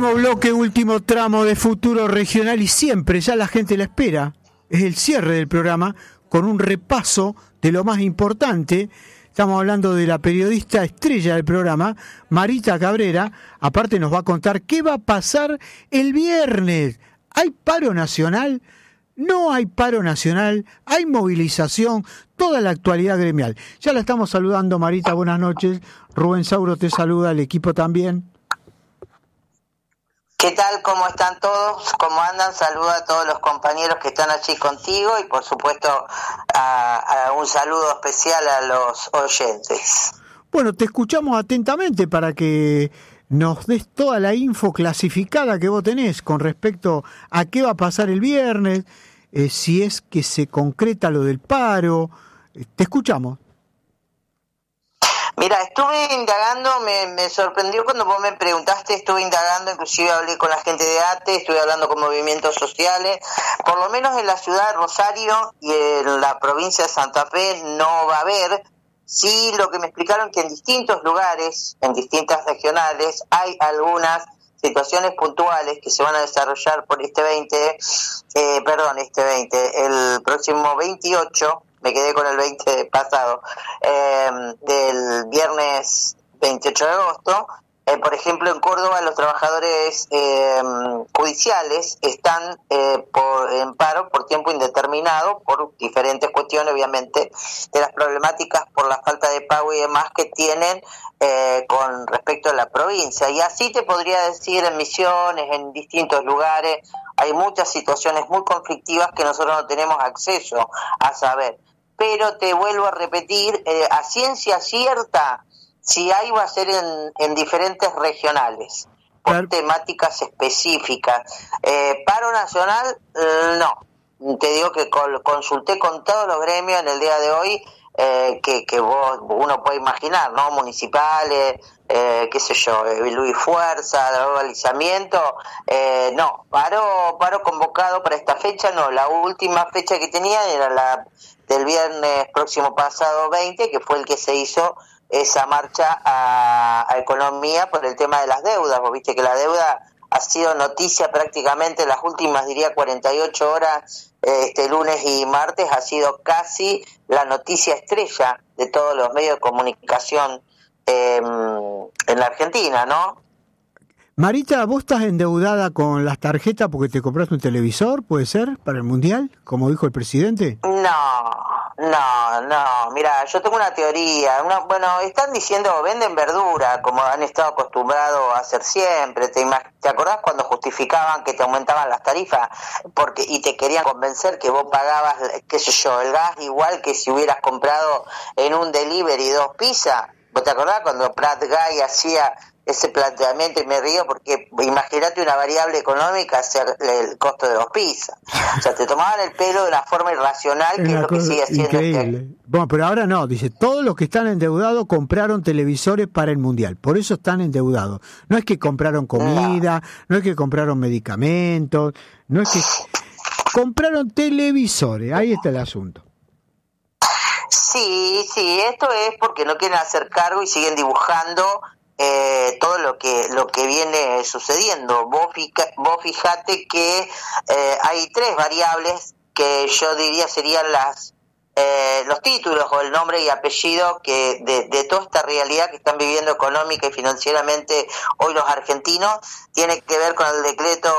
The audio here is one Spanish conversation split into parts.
Último bloque, último tramo de Futuro Regional y siempre ya la gente la espera. Es el cierre del programa con un repaso de lo más importante. Estamos hablando de la periodista estrella del programa, Marita Cabrera. Aparte nos va a contar qué va a pasar el viernes. ¿Hay paro nacional? No hay paro nacional, hay movilización, toda la actualidad gremial. Ya la estamos saludando, Marita, buenas noches. Rubén Sauro te saluda, el equipo también. ¿Qué tal? ¿Cómo están todos? ¿Cómo andan? Saludo a todos los compañeros que están allí contigo y por supuesto a un saludo especial a los oyentes. Bueno, te escuchamos atentamente para que nos des toda la info clasificada que vos tenés con respecto a qué va a pasar el viernes, si es que se concreta lo del paro. Te escuchamos. Mira, estuve indagando, me sorprendió cuando vos me preguntaste, estuve indagando, inclusive hablé con la gente de ATE, estuve hablando con movimientos sociales, por lo menos en la ciudad de Rosario y en la provincia de Santa Fe no va a haber. Sí, lo que me explicaron que en distintos lugares, en distintas regionales, hay algunas situaciones puntuales que se van a desarrollar por el próximo 28, me quedé con el 20 pasado, del viernes 28 de agosto. Por ejemplo, en Córdoba los trabajadores judiciales están en paro por tiempo indeterminado por diferentes cuestiones, obviamente, de las problemáticas por la falta de pago y demás que tienen con respecto a la provincia. Y así te podría decir en Misiones, en distintos lugares, hay muchas situaciones muy conflictivas que nosotros no tenemos acceso a saber. Pero te vuelvo a repetir, a ciencia cierta, si hay va a ser en diferentes regionales, por claro, temáticas específicas. Paro nacional, no. Te digo que consulté con todos los gremios en el día de hoy, que uno puede imaginar, ¿no? Municipales, qué sé yo, Luis Fuerza, globalizamiento, no. Paro convocado para esta fecha, no. La última fecha que tenía era la del viernes próximo pasado 20, que fue el que se hizo esa marcha a economía por el tema de las deudas. Vos viste que la deuda ha sido noticia prácticamente las últimas, diría, 48 horas, lunes y martes, ha sido casi la noticia estrella de todos los medios de comunicación en la Argentina, ¿no? Marita, ¿vos estás endeudada con las tarjetas porque te compraste un televisor, puede ser, para el Mundial, como dijo el presidente? No, mira, yo tengo una teoría, están diciendo venden verdura, como han estado acostumbrados a hacer siempre. ¿Te acordás cuando justificaban que te aumentaban las tarifas? Y te querían convencer que vos pagabas, qué sé yo, el gas igual que si hubieras comprado en un delivery 2 pizzas. ¿Vos te acordás cuando Prat Guy hacía ese planteamiento? Y me río porque imagínate una variable económica ser el costo de 2 pizzas. O sea, te tomaban el pelo de una forma irracional, que es lo que sigue haciendo. Increíble. Bueno, pero ahora no, dice, todos los que están endeudados compraron televisores para el Mundial, por eso están endeudados. No es que compraron comida, no es que compraron medicamentos, no es que compraron televisores, ahí está el asunto. Sí, esto es porque no quieren hacer cargo y siguen dibujando todo lo que viene sucediendo. Vos fijate que hay 3 variables que yo diría serían los títulos o el nombre y apellido que de toda esta realidad que están viviendo económica y financieramente hoy los argentinos. Tiene que ver con el decreto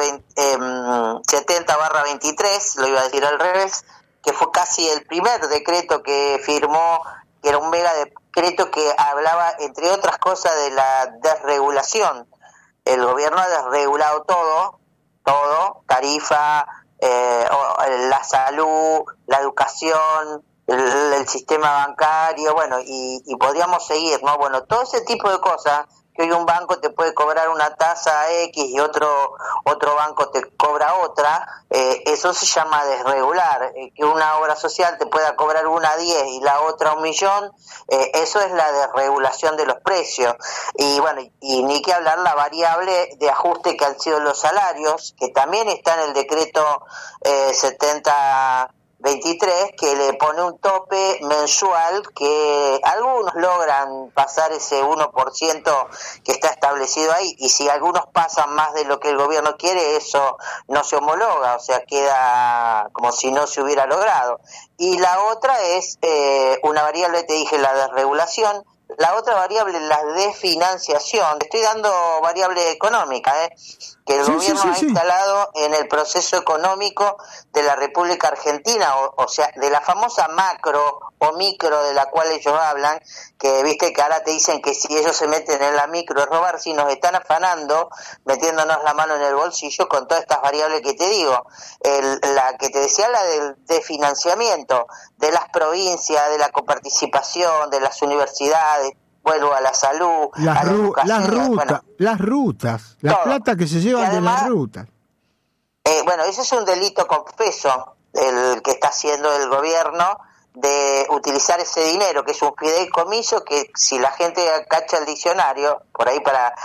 70/23, lo iba a decir al revés, que fue casi el primer decreto que firmó, que era un mega decreto que hablaba, entre otras cosas, de la desregulación. El gobierno ha desregulado todo, tarifa, la salud, la educación, el sistema bancario, y podríamos seguir, ¿no? Bueno, todo ese tipo de cosas que hoy un banco te puede cobrar una tasa X y otro banco te cobra otra, eso se llama desregular. Que una obra social te pueda cobrar una 10 y la otra 1.000.000, eso es la desregulación de los precios. Y ni que hablar la variable de ajuste que han sido los salarios, que también está en el decreto 70/23, 23, que le pone un tope mensual que algunos logran pasar ese 1% que está establecido ahí, y si algunos pasan más de lo que el gobierno quiere, eso no se homologa, o sea, queda como si no se hubiera logrado. Y la otra es una variable, te dije, la desregulación. La otra variable, la de financiación. Estoy dando variable económica, que el gobierno ha instalado en el proceso económico de la República Argentina, o sea, de la famosa macro o micro de la cual ellos hablan, que viste que ahora te dicen que si ellos se meten en la micro es robar, si nos están afanando, metiéndonos la mano en el bolsillo con todas estas variables que te digo. La que te decía, la de financiamiento de las provincias, de la coparticipación, de las universidades, vuelvo a la salud, las a la educación, las rutas, la plata que se llevan de las rutas. Bueno, ese es un delito confeso, el que está haciendo el gobierno, de utilizar ese dinero, que es un fideicomiso, que si la gente cacha el diccionario, por ahí para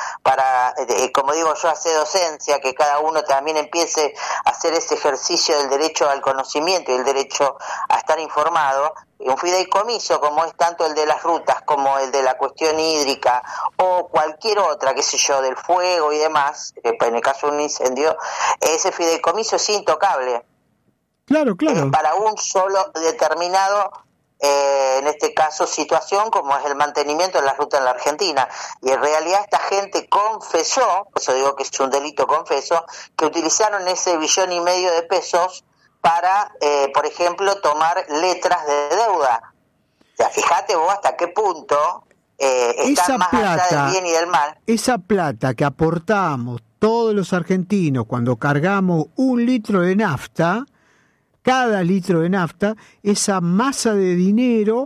como digo yo, hacer docencia, que cada uno también empiece a hacer ese ejercicio del derecho al conocimiento y el derecho a estar informado. Un fideicomiso, como es tanto el de las rutas como el de la cuestión hídrica o cualquier otra, qué sé yo, del fuego y demás, en el caso de un incendio, ese fideicomiso es intocable. Claro. Para un solo determinado, en este caso, situación, como es el mantenimiento de la ruta en la Argentina. Y en realidad esta gente confesó, por eso digo que es un delito confeso, que utilizaron ese 1,5 billones de pesos para, por ejemplo, tomar letras de deuda. O sea, fíjate vos hasta qué punto están más allá del bien y del mal. Esa plata que aportamos todos los argentinos cuando cargamos 1 litro de nafta, cada litro de nafta, esa masa de dinero,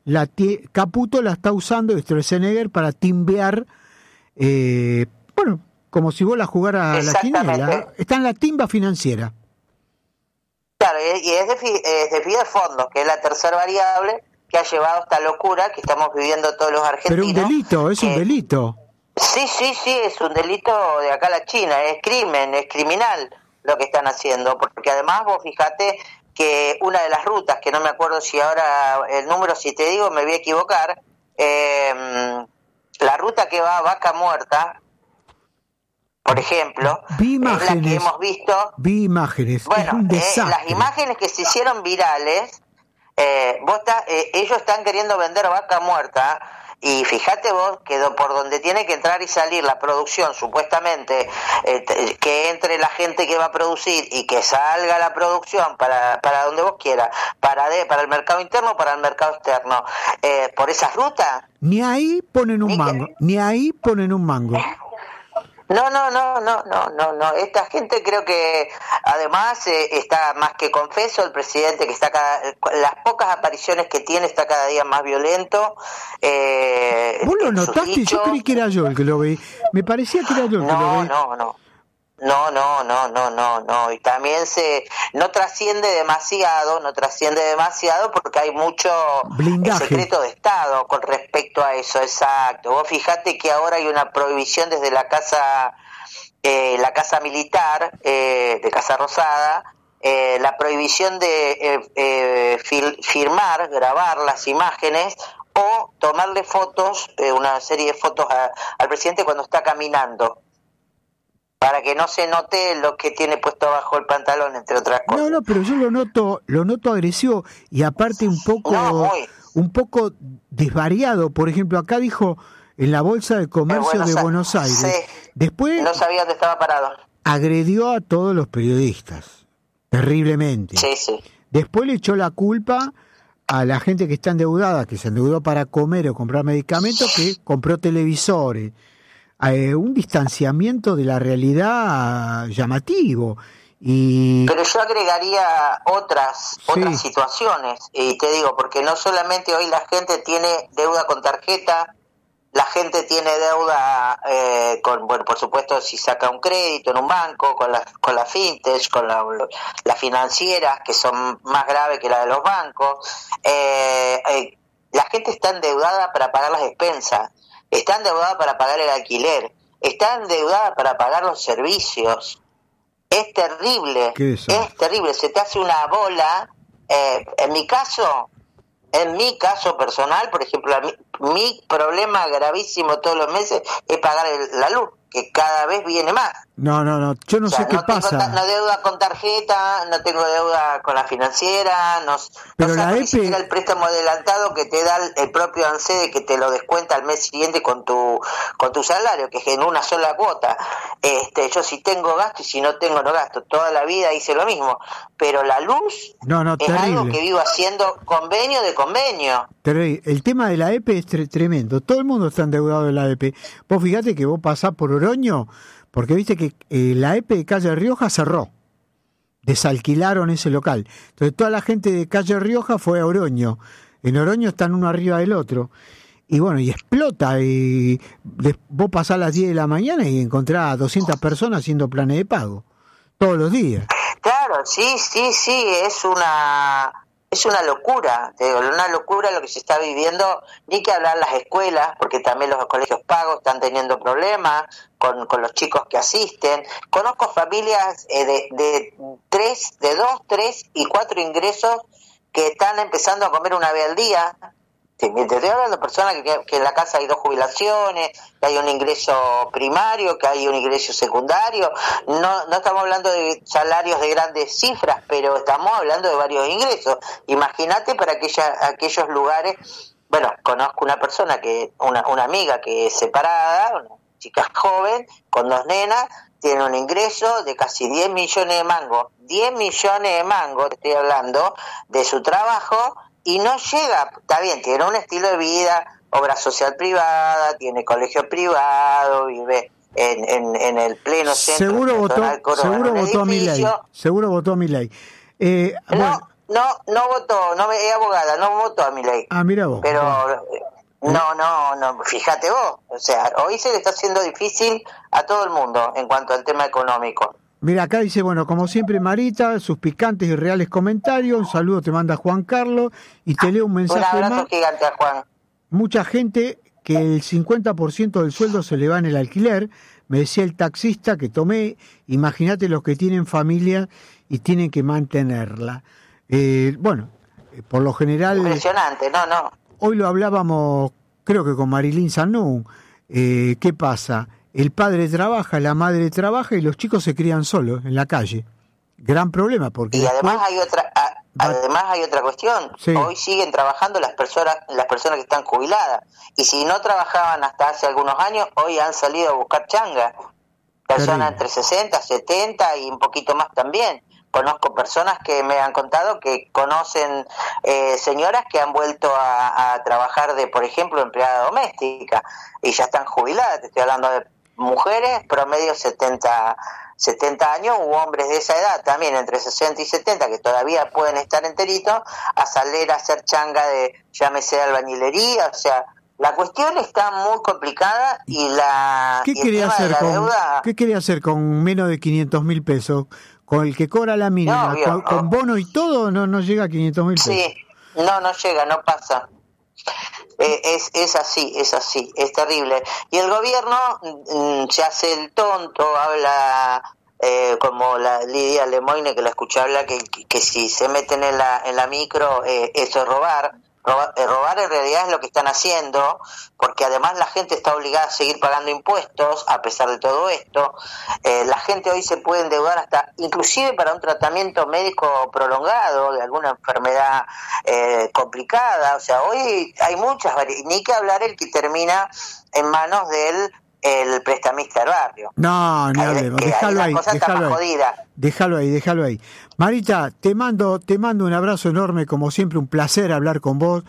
Caputo la está usando, Stroessner, para timbear, como si vos la jugaras a la quiniela. Está en la timba financiera. Claro, y es de Fidefondos, que es la tercera variable que ha llevado a esta locura que estamos viviendo todos los argentinos. Pero un delito, es un delito. Sí, es un delito de acá a la China, es crimen, es criminal lo que están haciendo, porque además vos fijate que una de las rutas, que no me acuerdo si ahora el número, si te digo me voy a equivocar, la ruta que va a Vaca Muerta, por ejemplo, es la que hemos visto. Vi imágenes. Bueno, las imágenes que se hicieron virales, ellos están queriendo vender Vaca Muerta, y fíjate vos que por donde tiene que entrar y salir la producción, supuestamente, que entre la gente que va a producir y que salga la producción para donde vos quieras, para el mercado interno o para el mercado externo, por esas rutas. Ni ahí ponen un mango. No. Esta gente, creo que además está más que confeso. El presidente, que está las pocas apariciones que tiene, está cada día más violento. ¿Vos lo notaste? Yo creí que era yo el que lo veí. Me parecía que era yo el que lo veí. No. Y también no trasciende demasiado porque hay mucho secreto de Estado con respecto a eso. Exacto. Vos fijate que ahora hay una prohibición desde la casa militar de Casa Rosada, la prohibición de firmar, grabar las imágenes o tomarle fotos, una serie de fotos al presidente cuando está caminando, para que no se note lo que tiene puesto abajo el pantalón, entre otras cosas. No, pero yo lo noto agresivo y aparte un poco desvariado. Por ejemplo, acá dijo en la Bolsa de Comercio de Buenos Aires. Sí. Después no sabía dónde estaba parado. Agredió a todos los periodistas, terriblemente. Sí. Después le echó la culpa a la gente que está endeudada, que se endeudó para comer o comprar medicamentos, que compró televisores. Un distanciamiento de la realidad llamativo. Pero yo agregaría otras situaciones, y te digo, porque no solamente hoy la gente tiene deuda con tarjeta, la gente tiene deuda por supuesto, si saca un crédito en un banco, con la fintech, con las financieras, que son más graves que la de los bancos. La gente está endeudada para pagar las expensas, está endeudada para pagar el alquiler, está endeudada para pagar los servicios. Es terrible, se te hace una bola En mi caso personal, por ejemplo, mi problema gravísimo todos los meses es pagar la luz, que cada vez viene más. No, yo no sé qué pasa. No deuda con tarjeta, no tengo deuda con la financiera, pero la ni siquiera el préstamo adelantado que te da el propio ANSES, que te lo descuenta al mes siguiente con tu salario, que es en una sola cuota. Yo sí tengo gasto y si no tengo no gasto. Toda la vida hice lo mismo, pero la luz es terrible. algo que vivo haciendo convenio de convenio. Terrible. El tema de la EPE es tremendo. Todo el mundo está endeudado de la EPE. Vos fíjate que vos pasás por Oroño, porque viste que la EPE de Calle Rioja cerró, desalquilaron ese local. Entonces toda la gente de Calle Rioja fue a Oroño. En Oroño están uno arriba del otro. Y bueno, y explota. Y vos pasás a las 10 de la mañana y encontrás a 200 personas haciendo planes de pago. Todos los días. Claro, sí, es una locura, te digo, una locura lo que se está viviendo, ni que hablar las escuelas, porque también los colegios pagos están teniendo problemas con los chicos que asisten. Conozco familias de 2, 3 y 4 ingresos que están empezando a comer una vez al día. Te estoy hablando de personas que en la casa hay 2 jubilaciones, que hay un ingreso primario, que hay un ingreso secundario. No estamos hablando de salarios de grandes cifras, pero estamos hablando de varios ingresos. Imagínate para aquellos lugares. Bueno, conozco una persona una amiga que es separada, una chica joven, con 2 nenas, tiene un ingreso de casi 10 millones de mangos. 10 millones de mangos, te estoy hablando, de su trabajo. Y no llega, está bien, tiene un estilo de vida, obra social privada, tiene colegio privado, vive en el pleno centro. Seguro votó a Milei. No votó, es abogada, no votó a Milei. Ah, mira vos. Pero no, fíjate vos, o sea, hoy se le está haciendo difícil a todo el mundo en cuanto al tema económico. Mira, acá dice, bueno, como siempre Marita, sus picantes y reales comentarios, un saludo te manda Juan Carlos y te leo un mensaje más. Un abrazo gigante a Juan. Mucha gente que el 50% del sueldo se le va en el alquiler, me decía el taxista que tomé, imagínate los que tienen familia y tienen que mantenerla. Por lo general... Impresionante, no. Hoy lo hablábamos, creo que con Marilyn Sanú, ¿qué pasa? El padre trabaja, la madre trabaja y los chicos se crían solos en la calle. Gran problema porque... Y además hay otra cuestión. Sí. Hoy siguen trabajando las personas que están jubiladas. Y si no trabajaban hasta hace algunos años, hoy han salido a buscar changa. Personas entre 60, 70 y un poquito más también. Conozco personas que me han contado que conocen señoras que han vuelto a trabajar de, por ejemplo, empleada doméstica y ya están jubiladas. Te estoy hablando de mujeres promedio 70 años u hombres de esa edad también entre 60 y 70 que todavía pueden estar enteritos a salir a hacer changa de, llámese, albañilería. O sea, la cuestión está muy complicada y ¿Qué quería hacer con menos de 500.000 pesos? Con el que cobra la mínima, con bono y todo, no llega a 500.000 pesos. Sí, no llega, no pasa. Es así, es terrible. Y el gobierno se hace el tonto, habla como la Lidia Lemoine, que la escuché hablar, que si se meten en la micro, eso es robar. Robar en realidad es lo que están haciendo, porque además la gente está obligada a seguir pagando impuestos a pesar de todo esto. La gente hoy se puede endeudar hasta inclusive para un tratamiento médico prolongado de alguna enfermedad complicada. O sea, hoy hay muchas ni que hablar el que termina en manos del prestamista del barrio. No, ni hablemos, déjalo ahí. Marita, te mando un abrazo enorme, como siempre, un placer hablar con vos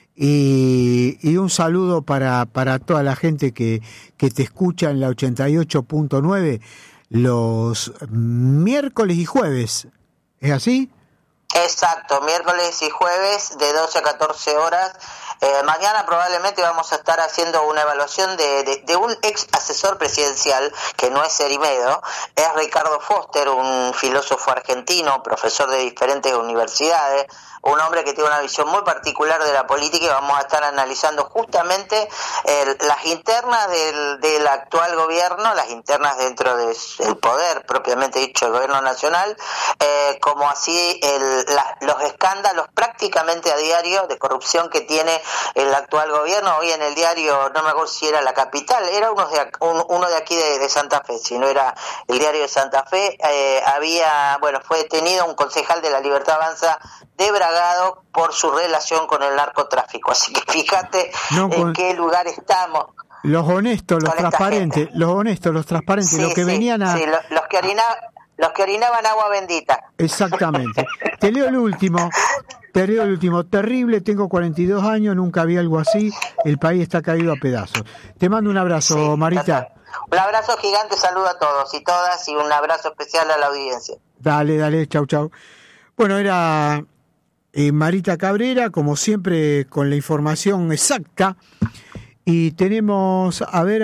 y un saludo para toda la gente que te escucha en la 88.9 los miércoles y jueves. ¿Es así? Exacto, miércoles y jueves de 12 a 14 horas. Mañana probablemente vamos a estar haciendo una evaluación de un ex asesor presidencial, que no es Erimedo, es Ricardo Foster, un filósofo argentino, profesor de diferentes universidades, un hombre que tiene una visión muy particular de la política, y vamos a estar analizando justamente las internas del actual gobierno, las internas dentro del poder propiamente dicho del gobierno nacional, como así los escándalos prácticamente a diario de corrupción que tiene el actual gobierno. Hoy en el diario, no me acuerdo si era La Capital, era uno de aquí de Santa Fe, si no era el diario de Santa Fe, fue detenido un concejal de La Libertad Avanza de Bragado por su relación con el narcotráfico. Así que fíjate en qué lugar estamos. Los honestos, los transparentes, sí, los que venían a... Sí, los que orinaban agua bendita. Exactamente. Te leo el último. Terrible, tengo 42 años, nunca vi algo así, el país está caído a pedazos. Te mando un abrazo, Marita. Un abrazo gigante, saludo a todos y todas y un abrazo especial a la audiencia. Dale, chau. Bueno, era Marita Cabrera, como siempre, con la información exacta. Y tenemos, a ver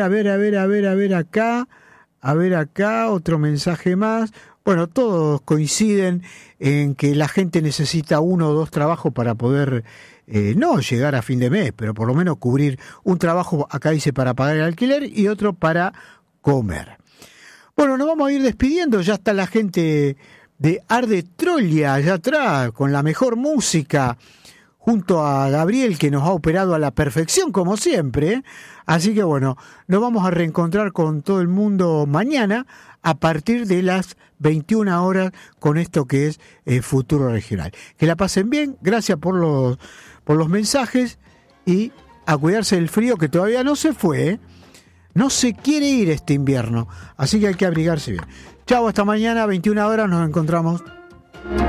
acá, otro mensaje más. Bueno, todos coinciden en que la gente necesita 1 o 2 trabajos para poder, no llegar a fin de mes, pero por lo menos cubrir un trabajo, acá dice, para pagar el alquiler y otro para comer. Bueno, nos vamos a ir despidiendo, ya está la gente de Arde Trolia allá atrás, con la mejor música, junto a Gabriel, que nos ha operado a la perfección, como siempre, ¿eh? Así que bueno, nos vamos a reencontrar con todo el mundo mañana, a partir de las 21 horas, con esto que es Futuro Regional. Que la pasen bien, gracias por los mensajes, y a cuidarse del frío, que todavía no se fue, ¿eh? No se quiere ir este invierno, así que hay que abrigarse bien. Chau, hasta mañana, 21 horas, nos encontramos.